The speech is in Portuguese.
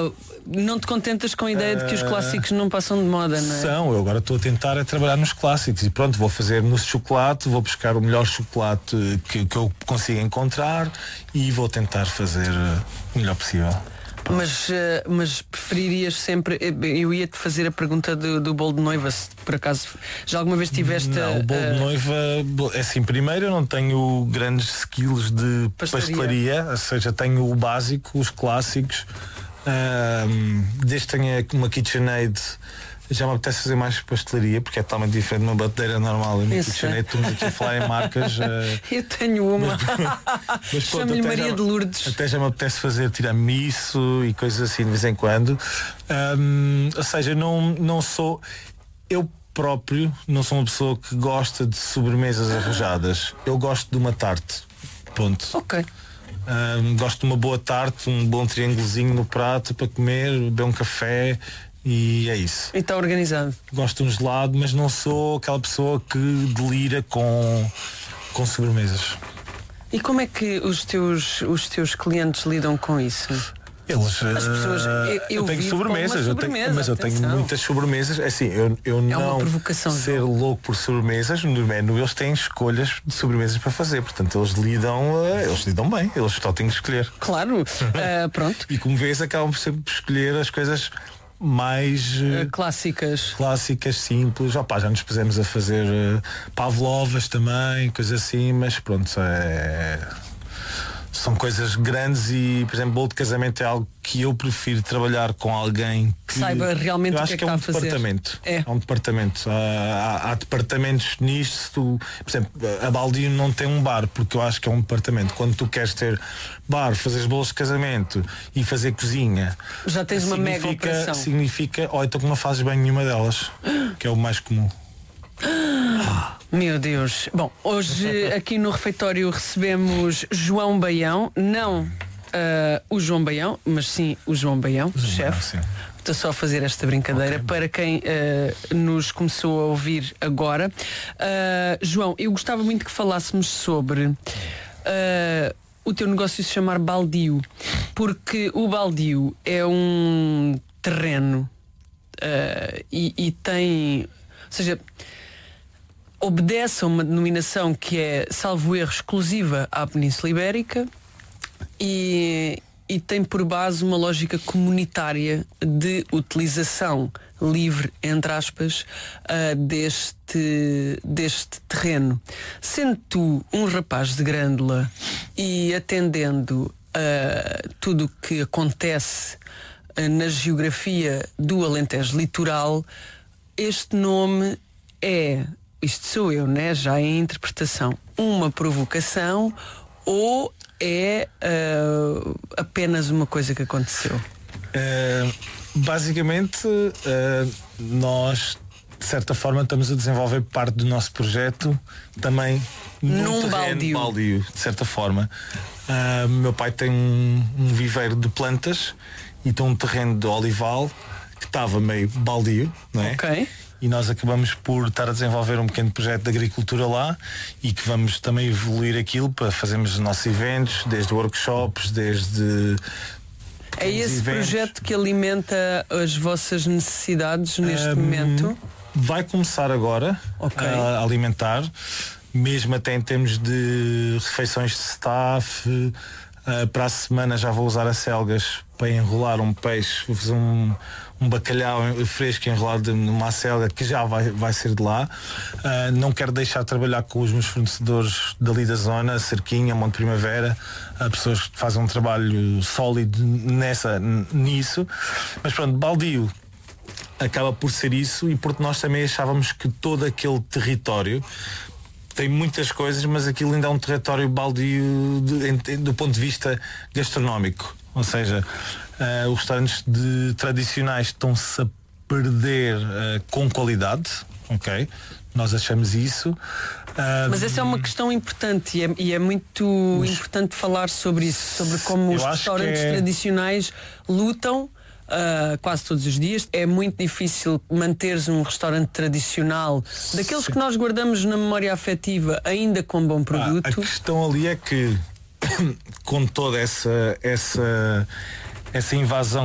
não te contentas com a ideia de que os clássicos não passam de moda, não é? Eu agora estou a tentar trabalhar nos clássicos e pronto, vou fazer mousse de chocolate, vou buscar o melhor chocolate que eu consiga encontrar e vou tentar fazer o melhor possível. Mas preferirias sempre. Eu ia-te fazer a pergunta do bolo de noiva, se por acaso já alguma vez tiveste. Não, o bolo de noiva é assim, primeiro eu não tenho grandes skills de pastelaria, ou seja, tenho o básico, os clássicos. Desde que tenha uma KitchenAid, já me apetece fazer mais pastelaria, porque é totalmente diferente de uma batedeira normal. Estamos aqui a falar em marcas. Eu tenho uma. Chamo-lhe Maria de Lourdes. Até já me apetece fazer tiramisu e coisas assim de vez em quando. Ou seja, não sou. Eu próprio não sou uma pessoa que gosta de sobremesas arrojadas. Eu gosto de uma tarte. Ponto. Ok. Gosto de uma boa tarte, um bom triângulozinho no prato para comer, beber um café. E é isso. E está organizado. Gosto de um gelado, mas não sou aquela pessoa que delira com sobremesas. E como é que os teus clientes lidam com isso? As pessoas, eu tenho sobremesas, mas eu tenho muitas sobremesas. É assim, eu não ser louco por sobremesas. No menu eles têm escolhas de sobremesas para fazer, portanto eles lidam bem, eles só têm que escolher. Claro, pronto. E como vês, acabam sempre por escolher as coisas mais clássicas, simples. Já nos pusemos a fazer pavlovas também, coisas assim, mas pronto, são coisas grandes. E, por exemplo, bolo de casamento é algo que eu prefiro trabalhar com alguém que saiba realmente o que é que está a fazer. Departamento. É um departamento. Há departamentos nisto. Por exemplo, a Baldio não tem um bar, porque eu acho que é um departamento. Quando tu queres ter bar, fazeres bolos de casamento e fazer cozinha, já tens uma mega operação. Significa, então que não fazes bem nenhuma delas, que é o mais comum. Meu Deus. Bom, hoje aqui no refeitório recebemos João Baião. Não o João Baião, mas sim o João Baião, chefe. Estou só a fazer esta brincadeira para quem nos começou a ouvir agora. João, eu gostava muito que falássemos sobre o teu negócio se chamar Baldio, porque o Baldio é um terreno e tem, ou seja, obedece a uma denominação que é, salvo erro, exclusiva à Península Ibérica e tem por base uma lógica comunitária de utilização livre, entre aspas, deste terreno. Sendo tu um rapaz de Grândola e atendendo a tudo o que acontece na geografia do Alentejo Litoral, este nome é, isto sou eu, né? Já em interpretação, uma provocação ou é apenas uma coisa que aconteceu? Basicamente, nós de certa forma estamos a desenvolver parte do nosso projeto também num terreno baldio, de certa forma. Meu pai tem um viveiro de plantas e tem um terreno de olival que estava meio baldio, não é? Ok. E nós acabamos por estar a desenvolver um pequeno projeto de agricultura lá e que vamos também evoluir aquilo para fazermos os nossos eventos, desde workshops, desde... É esse projeto que alimenta as vossas necessidades neste momento? Vai começar agora a alimentar, mesmo até em termos de refeições de staff. Para a semana já vou usar as selgas para enrolar um peixe, vou fazer um bacalhau fresco enrolado numa selga que já vai ser de lá. Não quero deixar de trabalhar com os meus fornecedores dali da zona, Cerquinha, Monte Primavera, pessoas que fazem um trabalho sólido nisso. Mas pronto, Baldio acaba por ser isso, e porque nós também achávamos que todo aquele território tem muitas coisas, mas aquilo ainda é um território baldio do ponto de vista gastronómico. Ou seja, os restaurantes tradicionais estão-se a perder com qualidade, ok? Nós achamos isso. Mas essa é uma questão importante e é muito importante falar sobre isso, sobre como os restaurantes tradicionais lutam quase todos os dias. É muito difícil manteres um restaurante tradicional daqueles que nós guardamos na memória afetiva ainda com bom produto. A questão ali é que com toda essa invasão